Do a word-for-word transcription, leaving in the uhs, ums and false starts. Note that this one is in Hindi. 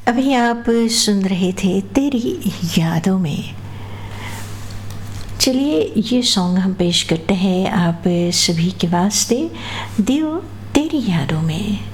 अभी आप सुन रहे थे तेरी यादों में। चलिए ये सॉन्ग हम पेश करते हैं आप सभी के वास्ते, दियो तेरी यादों में।